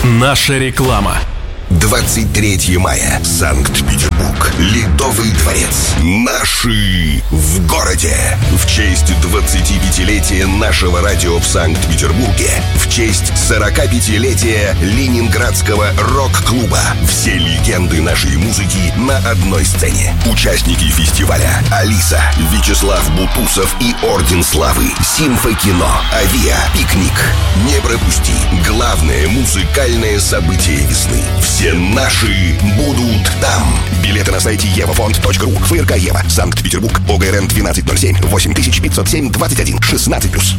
Наша реклама. 23 мая. Санкт-Петербург. Ледовый дворец. Наши в городе. В честь 25-летия нашего радио в Санкт-Петербурге. В честь 45-летия Ленинградского рок-клуба. Все легенды нашей музыки на одной сцене. Участники фестиваля: Алиса, Вячеслав Бутусов и Орден Славы, Симфокино, Авиа, Пикник. Не пропусти главное музыкальное событие весны. Все наши будут там. Билеты на сайте evafond.ru. ФРК Ева. Санкт-Петербург. ОГРН 1207 8507 21 16+.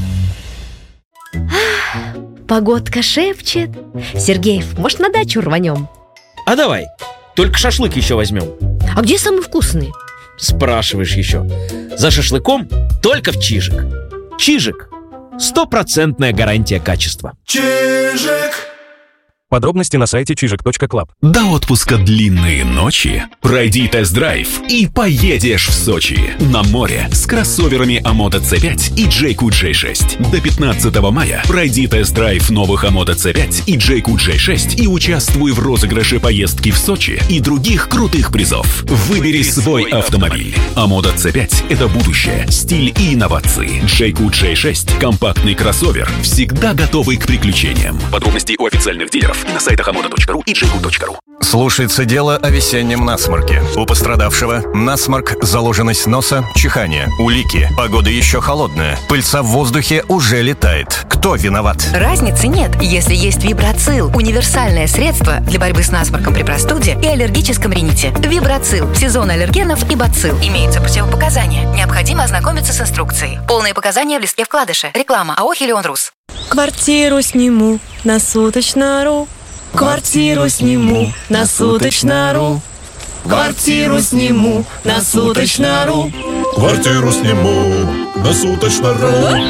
Погодка шепчет. Сергеев, может, на дачу рванем? А давай, только шашлык еще возьмем. А где самый вкусный? Спрашиваешь еще. За шашлыком только в Чижик. Чижик. 100% гарантия качества. Чижик. Подробности на сайте чижик.клаб. До отпуска длинные ночи. Пройди тест-драйв и поедешь в Сочи. На море с кроссоверами Amoda C5 и Jayco J6. До 15 мая пройди тест-драйв новых Amoda C5 и Jayco J6 и участвуй в розыгрыше поездки в Сочи и других крутых призов. Выбери свой автомобиль. Amoda C5 — это будущее, стиль и инновации. Jayco J6 — компактный кроссовер, всегда готовый к приключениям. Подробности у официальных дилеров и на сайтах amoda.ru и jayco.ru. Слушается дело о весеннем насморке. У пострадавшего насморк, заложенность носа, чихание, улики. Погода еще холодная. Пыльца в воздухе уже летает. Кто виноват? Разницы нет, если есть Вибрацил. Универсальное средство для борьбы с насморком при простуде и аллергическом рините. Вибрацил. Сезон аллергенов и бацилл. Имеются противопоказания. Необходимо ознакомиться с инструкцией. Полные показания в листке вкладыша. Реклама АО «Хелион-Рус». Квартиру сниму на суточно.ру. Квартиру сниму на суточно.ру. Квартиру сниму на суточно.ру. Квартиру сниму на суточно.ру.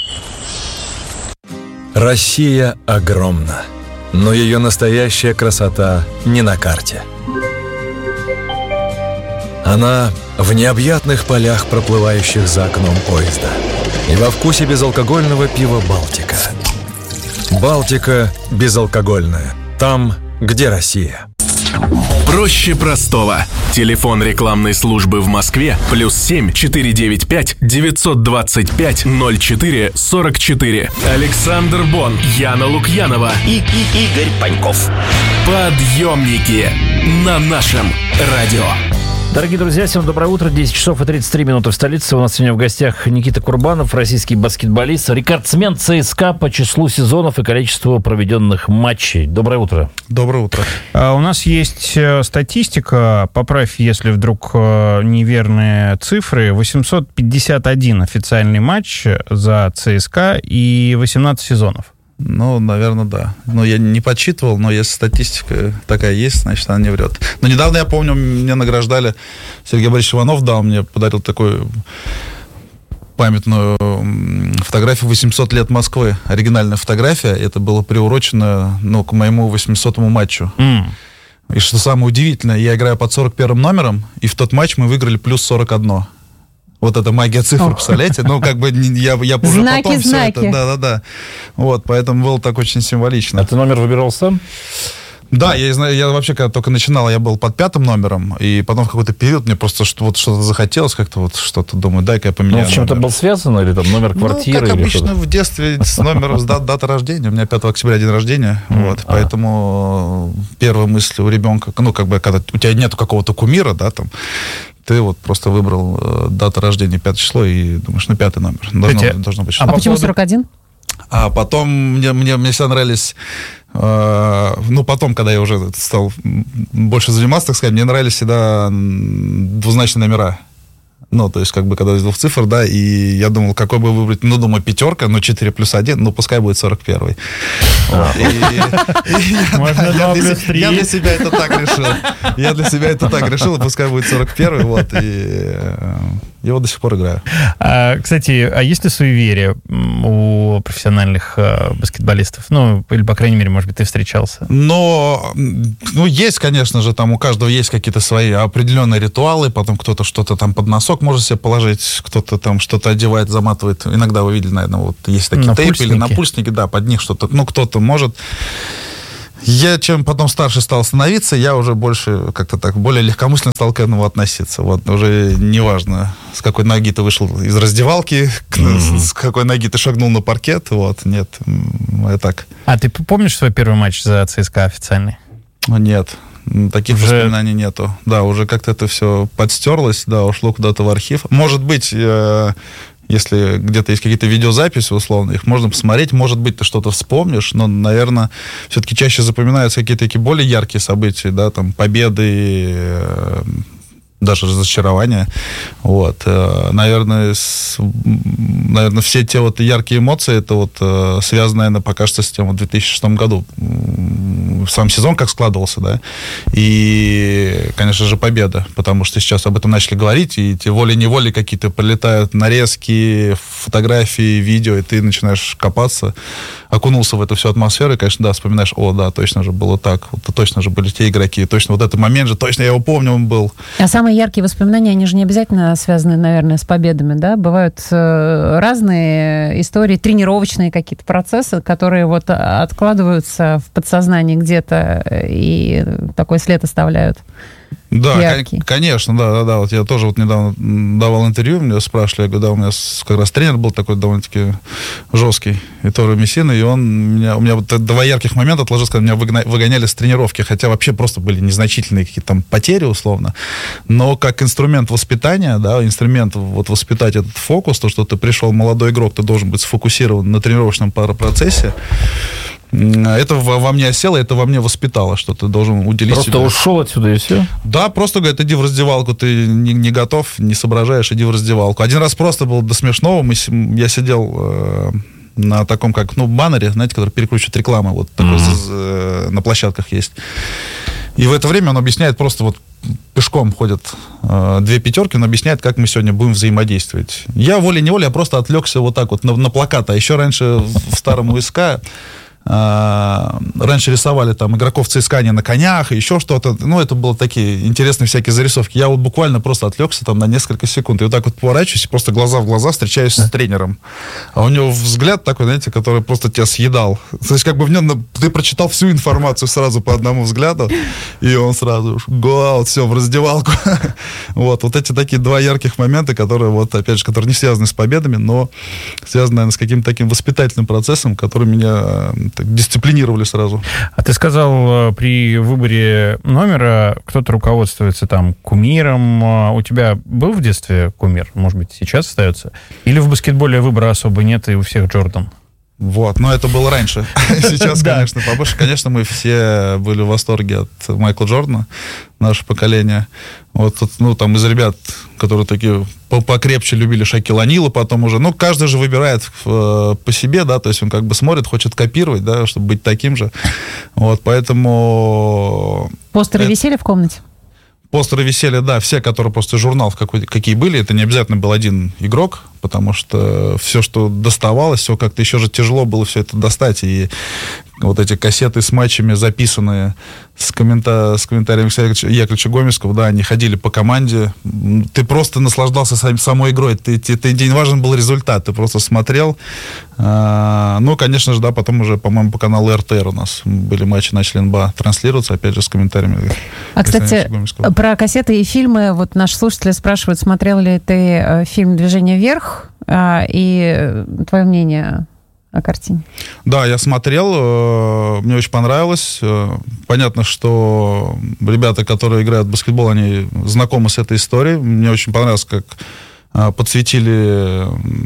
Россия огромна, но ее настоящая красота не на карте. Она в необъятных полях, проплывающих за окном поезда, и во вкусе безалкогольного пива «Балтика». «Балтика» безалкогольная. Там, где Россия. Проще простого. Телефон рекламной службы в Москве +7 495 925 04 44. Александр Бон, Яна Лукьянова и Игорь Паньков. Подъемники на нашем радио. Дорогие друзья, всем доброе утро. 10 часов и 33 минуты в столице. У нас сегодня в гостях Никита Курбанов, российский баскетболист, рекордсмен ЦСКА по числу сезонов и количеству проведенных матчей. Доброе утро. Доброе утро. У нас есть статистика, поправь, если вдруг неверные цифры. 851 официальный матч за ЦСКА и 18 сезонов. Ну, наверное, да. Но я не подсчитывал, но если статистика такая есть, значит, она не врет. Но недавно, я помню, меня награждали, Сергей Борисович Иванов дал мне, подарил такую памятную фотографию 800 лет Москвы. Оригинальная фотография. Это было приурочено, к моему 800-му матчу. И что самое удивительное, я играю под 41-м номером, и в тот матч мы выиграли плюс 41. Вот это магия цифр, представляете? Я уже знаки, потом все знаки. это... Да. Вот, поэтому было так очень символично. А ты номер выбирал сам? Да, я вообще, когда только начинал, я был под 5-м номером, и потом в какой-то период мне просто что-то захотелось, как-то вот что-то, думаю, дай-ка я поменяю. Ну, с чем-то был связано, или там номер квартиры? Как или обычно что-то? в детстве с номером, с даты рождения. У меня 5 октября день рождения, поэтому первая мысль у ребенка, когда у тебя нету какого-то кумира, да, там, ты вот просто выбрал дату рождения, 5 число, и думаешь, 5-й номер. Должно быть. А почему 41? А потом мне всегда нравились... потом, когда я уже стал больше заниматься, так сказать, мне нравились всегда двузначные номера. То есть, когда из двух цифр, да, и я думал, какой бы выбрать, думаю, 5, 4 плюс 1, пускай будет 41. Я для себя это так решил. Пускай будет 41, и его до сих пор играю. Кстати, а есть ли суеверие у профессиональных баскетболистов? Или, по крайней мере, может быть, ты встречался? Есть, конечно же, там у каждого есть какие-то свои определенные ритуалы, потом кто-то что-то там под носок может себе положить, кто-то там что-то одевает, заматывает. Иногда вы видели, наверное, вот есть такие тейпы или напульсники, да, под них что-то, кто-то может. Я, чем потом старше стал становиться, я уже больше как-то так, более легкомысленно стал к этому относиться. Вот, уже неважно, с какой ноги ты вышел из раздевалки, с какой ноги ты шагнул на паркет, вот, нет, я так. А ты помнишь свой первый матч за ЦСКА официальный? Нет, таких воспоминаний нету. Да, уже как-то это все подстерлось, да, ушло куда-то в архив. Может быть, если где-то есть какие-то видеозаписи, условно, их можно посмотреть, может быть, ты что-то вспомнишь, но, наверное, все-таки чаще запоминаются какие-то такие более яркие события, да, там, победы, даже разочарования. Вот. Наверное, все те вот яркие эмоции, это вот связано, наверное, пока что с тем в 2006 году. Сам сезон как складывался, да, и, конечно же, победа, потому что сейчас об этом начали говорить, и те волей-неволей какие-то прилетают нарезки, фотографии, видео, и ты начинаешь копаться, окунулся в эту всю атмосферу, и, конечно, да, вспоминаешь, о, да, точно же было так, вот, точно же были те игроки, точно вот этот момент же, точно я его помню, он был. А самые яркие воспоминания, они же не обязательно связаны, наверное, с победами, да? Бывают разные истории, тренировочные какие-то процессы, которые вот откладываются в подсознании где-то и такой след оставляют. Да, конечно, да. Вот я тоже вот недавно давал интервью, меня спрашивали, я говорю, да, у меня как раз тренер был такой довольно-таки жесткий, Виторио Мессина, и у меня вот два ярких момента отложилось, когда меня выгоняли с тренировки, хотя вообще просто были незначительные какие-то там потери, условно, но как инструмент воспитания, да, инструмент вот воспитать этот фокус, то, что ты пришел молодой игрок, ты должен быть сфокусирован на тренировочном процессе, это во мне осело, это во мне воспитало, что ты должен уделить просто себе. Ушел отсюда и все? Да, просто, говорит, иди в раздевалку, ты не готов, не соображаешь, иди в раздевалку. Один раз просто было до смешного, я сидел на таком, как, баннере, знаете, который перекручивает рекламу, вот такой на площадках есть. И в это время он объясняет, просто вот пешком ходят две пятерки, он объясняет, как мы сегодня будем взаимодействовать. Я волей-неволей, я просто отвлекся вот так вот на плакат. А еще раньше в старом УСК раньше рисовали там игроков ЦСКА на конях и еще что-то. Это было такие интересные всякие зарисовки. Я вот буквально просто отвлекся там на несколько секунд. И вот так вот поворачиваюсь, и просто глаза в глаза встречаюсь с тренером. А у него взгляд такой, знаете, который просто тебя съедал. То есть как бы в нем ты прочитал всю информацию сразу по одному взгляду, и он сразу go out, все, в раздевалку. Вот эти такие два ярких момента, которые, вот опять же, которые не связаны с победами, но связаны, наверное, с каким-то таким воспитательным процессом, который меня дисциплинировали сразу. А ты сказал, при выборе номера кто-то руководствуется там кумиром. У тебя был в детстве кумир? Может быть, сейчас остается? Или в баскетболе выбора особо нет, и у всех Джордан? Вот, но это было раньше. Сейчас, конечно, побольше. Конечно, мы все были в восторге от Майкла Джордана, наше поколение. Вот, там из ребят, которые такие покрепче любили Шакила О'Нила, потом уже, каждый же выбирает по себе, да, то есть он как бы смотрит, хочет копировать, да, чтобы быть таким же. Вот, поэтому... Постеры висели в комнате? Постеры висели, да, все, которые просто из журналов какие были, это не обязательно был один игрок, потому что все, что доставалось, все как-то еще же тяжело было все это достать, и вот эти кассеты с матчами, записанные с комментариями Алексея Яковлевича Гомельского, да, они ходили по команде, ты просто наслаждался самой игрой, тебе не важен был результат, ты просто смотрел. Конечно же, да, потом уже, по-моему, по каналу РТР у нас были матчи, начали НБА транслироваться, опять же, с комментариями. А, кстати, про кассеты и фильмы, вот наши слушатели спрашивают, смотрел ли ты фильм «Движение вверх», и твое мнение о картине? Да, я смотрел, мне очень понравилось. Понятно, что ребята, которые играют в баскетбол, они знакомы с этой историей. Мне очень понравилось, как подсветили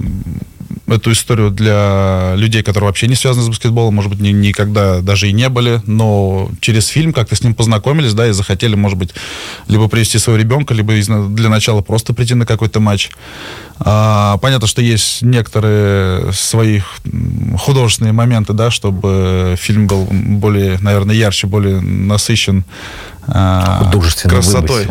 эту историю для людей, которые вообще не связаны с баскетболом, может быть, никогда даже и не были, но через фильм как-то с ним познакомились, да, и захотели, может быть, либо привести своего ребенка, либо для начала просто прийти на какой-то матч. Понятно, что есть некоторые свои художественные моменты, да, чтобы фильм был более, наверное, ярче, более насыщен красотой.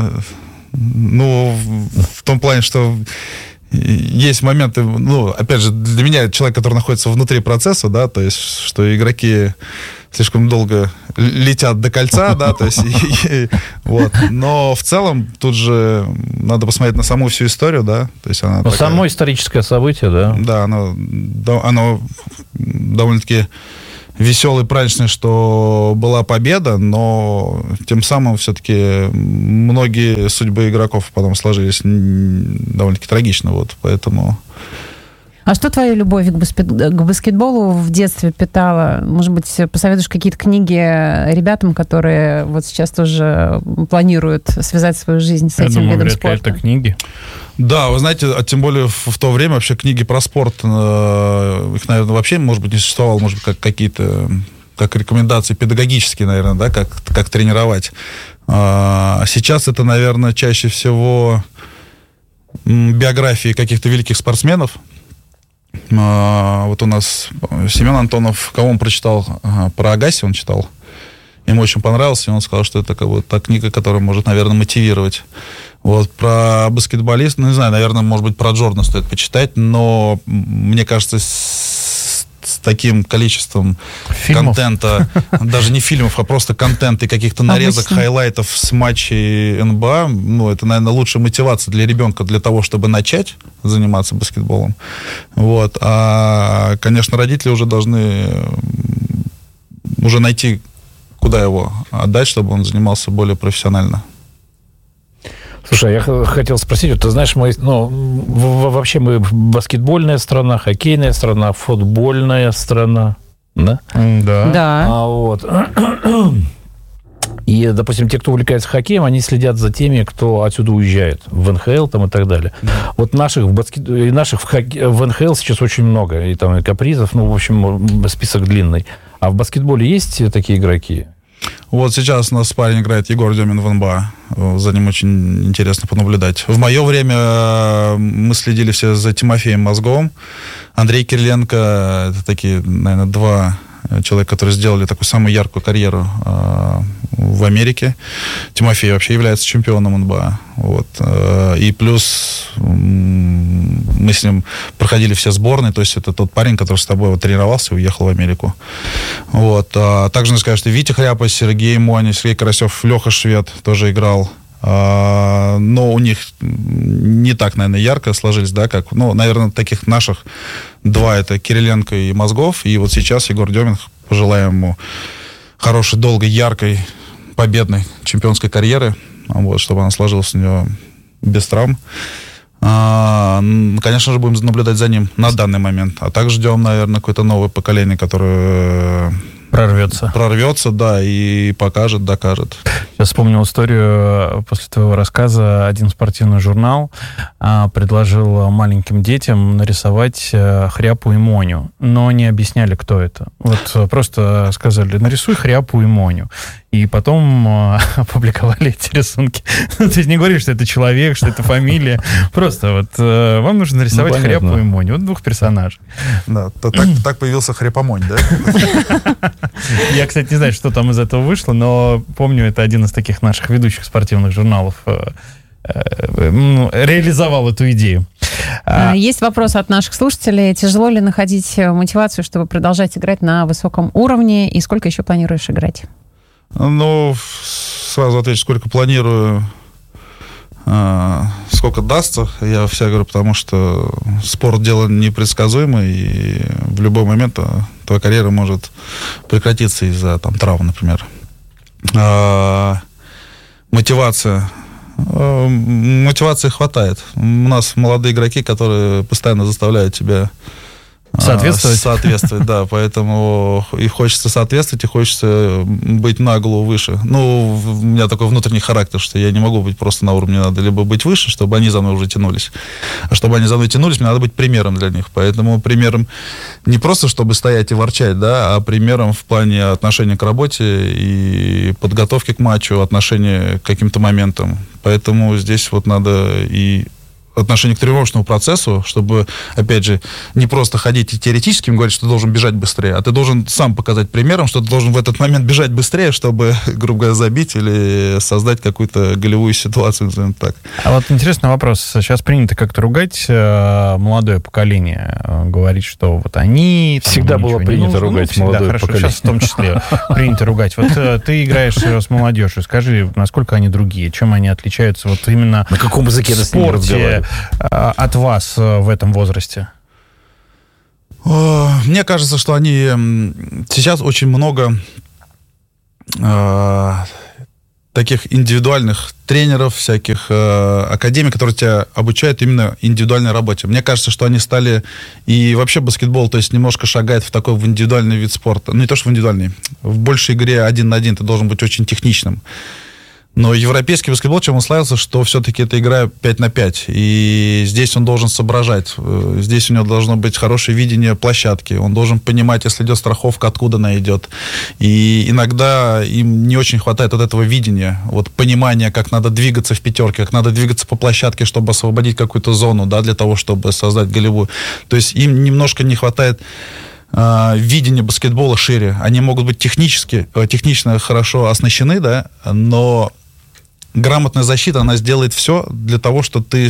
В том плане, что есть моменты, опять же, для меня, человек, который находится внутри процесса, да, то есть, что игроки слишком долго летят до кольца, да, то есть, вот. Но в целом тут же надо посмотреть на саму всю историю, да, то есть она такая, само историческое событие, да. Да, оно довольно-таки веселый, праздничный, что была победа, но тем самым все-таки многие судьбы игроков потом сложились довольно-таки трагично, вот, поэтому... А что твою любовь к баскетболу в детстве питала? Может быть, посоветуешь какие-то книги ребятам, которые вот сейчас тоже планируют связать свою жизнь с этим видом спорта? Это книги. Да, вы знаете, а тем более в то время вообще книги про спорт, их, наверное, вообще, может быть, не существовало, может быть, как какие-то, как рекомендации педагогические, наверное, да, как тренировать. Сейчас это, наверное, чаще всего биографии каких-то великих спортсменов. Вот у нас Семен Антонов, кого он прочитал, про Агаси он читал. Ему очень понравился, и он сказал, что это как бы та книга, которая может, наверное, мотивировать. Вот про баскетболиста, ну, не знаю, наверное, может быть, про Джордана стоит почитать, но мне кажется, с таким количеством фильмов? Контента, даже не фильмов, а просто контента и каких-то нарезок, хайлайтов с матчей НБА, ну, это, наверное, лучшая мотивация для ребенка для того, чтобы начать заниматься баскетболом. Вот. А, конечно, родители уже должны уже найти, куда его отдать, чтобы он занимался более профессионально. Слушай, я хотел спросить, вот ты знаешь, вообще мы баскетбольная страна, хоккейная страна, футбольная страна, да? Да. Вот. И, допустим, те, кто увлекается хоккеем, они следят за теми, кто отсюда уезжает в НХЛ там, и так далее. Вот наших в НХЛ сейчас очень много, и там и капризов, ну, в общем, список длинный. А в баскетболе есть такие игроки? Вот сейчас у нас парень играет Егор Демин в НБА. За ним очень интересно понаблюдать. В мое время мы следили все за Тимофеем Мозговым. Андрей Кириленко. Это такие, наверное, два человека, которые сделали такую самую яркую карьеру в Америке. Тимофей вообще является чемпионом НБА. Вот. И плюс мы с ним проходили все сборные, то есть это тот парень, который с тобой вот тренировался и уехал в Америку. Вот. Также, надо сказать, что Витя Хряпа, Сергей Моня, Сергей Карасев, Леха Швед тоже играл. Но у них не так, наверное, ярко сложились, да, как, ну, наверное, таких наших два, это Кириленко и Мозгов, и вот сейчас Егор Демин, пожелаем ему хорошей, долгой, яркой, победной чемпионской карьеры, вот, чтобы она сложилась у него без травм. Конечно же, будем наблюдать за ним на данный момент, а также ждем, наверное, какое-то новое поколение, которое... Прорвется, да, и покажет, докажет. Сейчас вспомнил историю после твоего рассказа. Один спортивный журнал предложил маленьким детям нарисовать Хряпу и Моню, но не объясняли, кто это. Вот просто сказали, нарисуй Хряпу и Моню. И потом опубликовали эти рисунки. То есть не говорили, что это человек, что это фамилия. Просто вот вам нужно нарисовать Хряпу и Моню. Вот двух персонажей. Да, так появился Хряпомонь, да? Я, кстати, не знаю, что там из этого вышло, но помню, это один из таких наших ведущих спортивных журналов реализовал эту идею. Есть вопрос от наших слушателей. Тяжело ли находить мотивацию, чтобы продолжать играть на высоком уровне? И сколько еще планируешь играть? Ну, сразу отвечу, сколько планирую, сколько дастся, я всегда говорю, потому что спорт дело непредсказуемое, и в любой момент твоя карьера может прекратиться из-за там травм, например. Мотивации хватает. У нас молодые игроки, которые постоянно заставляют тебя соответствовать, да, поэтому и хочется соответствовать, и хочется быть на голову выше. Ну, у меня такой внутренний характер, что я не могу быть просто на уровне, надо либо быть выше, чтобы они за мной уже тянулись. А чтобы они за мной тянулись, мне надо быть примером для них. Поэтому примером не просто, чтобы стоять и ворчать, да, а примером в плане отношения к работе и подготовки к матчу, отношения к каким-то моментам. Поэтому здесь вот надо и отношение к тренировочному процессу, чтобы, опять же, не просто ходить и теоретически им говорить, что ты должен бежать быстрее, а ты должен сам показать примером, что ты должен в этот момент бежать быстрее, чтобы, грубо говоря, забить или создать какую-то голевую ситуацию, назовем так. А вот интересный вопрос. Сейчас принято как-то ругать молодое поколение, говорить, что вот они... Всегда было принято ругать молодое поколение. Сейчас в том числе принято ругать. Вот ты играешь с молодежью, скажи, насколько они другие, чем они отличаются вот именно на каком языке в спорте от вас в этом возрасте? Мне кажется, что они сейчас очень много таких индивидуальных тренеров, всяких академий, которые тебя обучают именно индивидуальной работе. Мне кажется, что они стали... И вообще баскетбол, то есть немножко шагает в индивидуальный вид спорта. Ну, не то, что в индивидуальный. В большей игре 1 на 1 ты должен быть очень техничным. Но европейский баскетбол, чем он славился, что все-таки это игра 5 на 5. И здесь он должен соображать. Здесь у него должно быть хорошее видение площадки. Он должен понимать, если идет страховка, откуда она идет. И иногда им не очень хватает вот этого видения, вот понимания, как надо двигаться в пятерке, как надо двигаться по площадке, чтобы освободить какую-то зону, да, для того, чтобы создать голевую. То есть им немножко не хватает видение баскетбола шире. Они могут быть технично хорошо оснащены, да, но грамотная защита, она сделает все для того, что ты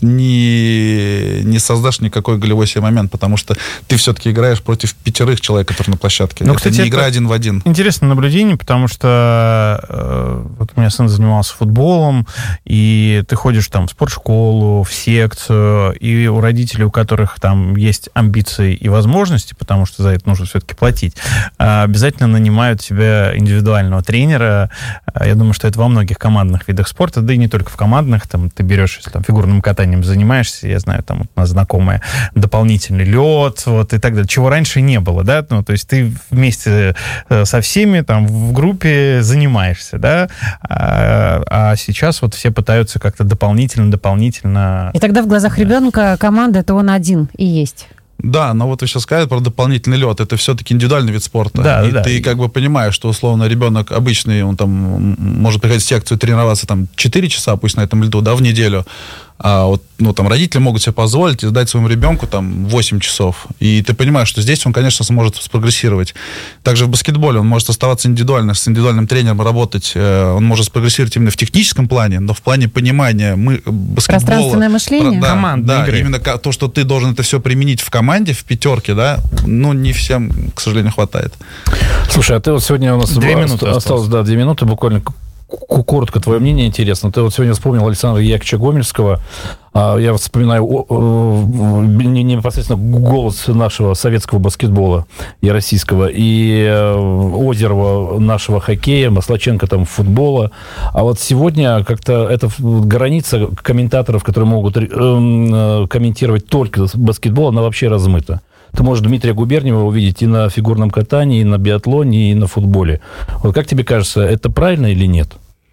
не создашь никакой голевой себе момент, потому что ты все-таки играешь против 5 человек, которые на площадке. Ну, это кстати, не игра 1 в 1. Интересное наблюдение, потому что вот у меня сын занимался футболом, и ты ходишь там в спортшколу, в секцию, и у родителей, у которых там есть амбиции и возможности, потому что за это нужно все-таки платить, обязательно нанимают себе индивидуального тренера. Я думаю, что это во многих командных видах спорта, да и не только в командных, там ты берешь, если там фигурным катанием занимаешься, я знаю, там вот у нас знакомая, дополнительный лед, вот и так далее, чего раньше не было, да, ну, то есть ты вместе со всеми там в группе занимаешься, да, а сейчас вот все пытаются как-то дополнительно. И тогда в глазах ребенка команда — это он один и есть. Да, но вот вы сейчас сказали про дополнительный лед. Это все-таки индивидуальный вид спорта. Да, и да. ты как бы понимаешь, что условно ребенок обычный, он там может приходить в секцию тренироваться там 4 часа, пусть на этом льду, да, в неделю. А вот, ну, там, родители могут себе позволить дать своему ребенку там 8 часов. И ты понимаешь, что здесь он, конечно, сможет спрогрессировать. Также в баскетболе он может оставаться индивидуально, с индивидуальным тренером работать. Он может спрогрессировать именно в техническом плане, но в плане понимания баскетбола... Пространственное мышление? Командной игры. Именно то, что ты должен это все применить в команде, в пятерке, да, ну, не всем, к сожалению, хватает. Слушай, а ты вот сегодня у нас 2 минуты осталось. Да, 2 минуты, буквально коротко твое мнение интересно. Ты вот сегодня вспомнил Александра Яковлевича Гомельского. Я вспоминаю непосредственно голос нашего советского баскетбола и российского, и Озерова нашего хоккея, Маслаченко там футбола. А вот сегодня как-то эта граница комментаторов, которые могут комментировать только баскетбол, она вообще размыта. Ты можешь Дмитрия Губерниева увидеть и на фигурном катании, и на биатлоне, и на футболе. Вот как тебе кажется, это правильно или нет?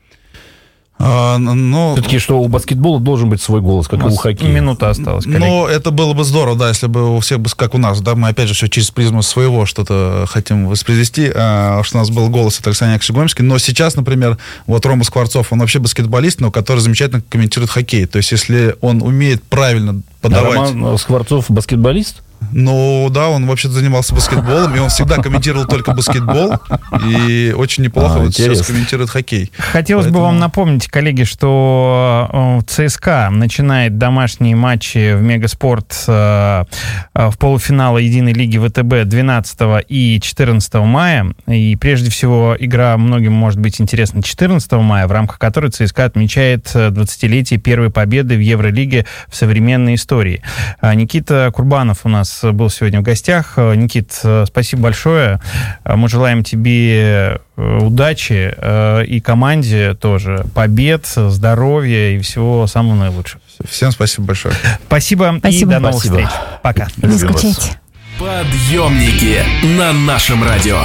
Все-таки, что у баскетбола должен быть свой голос, как и у хоккея. Минута осталась, коллеги. Ну, это было бы здорово, да, если бы у всех, как у нас, да, мы опять же все через призму своего что-то хотим воспроизвести, что у нас был голос от Александра Яковлевича Гомельского. Но сейчас, например, вот Рома Скворцов, он вообще баскетболист, но который замечательно комментирует хоккей. То есть, если он умеет правильно подавать... Роман Скворцов баскетболист? Ну, да, он вообще-то занимался баскетболом, и он всегда комментировал только баскетбол, и очень неплохо вот сейчас комментирует хоккей. Хотелось бы вам напомнить, коллеги, что ЦСКА начинает домашние матчи в Мегаспорт в полуфинала Единой лиги ВТБ 12 и 14 мая, и прежде всего игра многим может быть интересна 14 мая, в рамках которой ЦСКА отмечает 20-летие первой победы в Евролиге в современной истории. Никита Курбанов у нас был сегодня в гостях. Никит, спасибо большое. Мы желаем тебе удачи и команде тоже побед, здоровья и всего самого наилучшего. Всем спасибо большое. Спасибо. И до новых встреч. Пока. Не скучайте. Подъемники на нашем радио.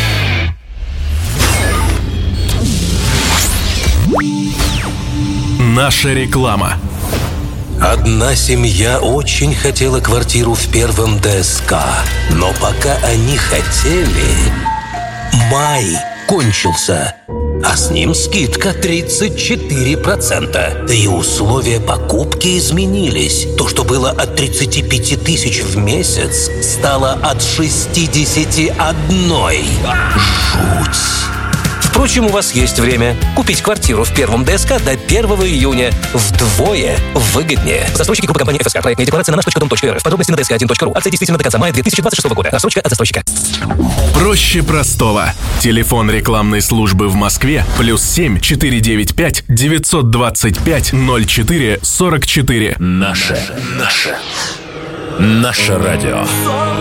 Наша реклама. Одна семья очень хотела квартиру в первом ДСК, но пока они хотели, май кончился, а с ним скидка 34%. Да и условия покупки изменились. То, что было от 35 тысяч в месяц, стало от 61. Жуть. Впрочем, у вас есть время купить квартиру в первом ДСК до 1 июня вдвое выгоднее. Застройщики группы компании ФСК. Проектная декларация на наш.дом.рф. Подробности на dsк1.ru. Акция действительно до конца мая 2026 года. Рассрочка от застройщика. Проще простого. Телефон рекламной службы в Москве +7 495 925 04 44. Наше радио.